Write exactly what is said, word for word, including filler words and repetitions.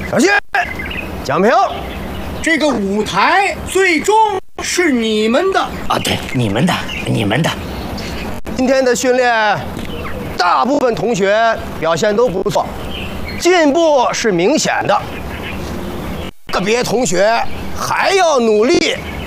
小心，讲评。 这个舞台最终是你们的啊，对，你们的，你们的。 今天的训练，大部分同学表现都不错，进步是明显的。个别同学还要努力。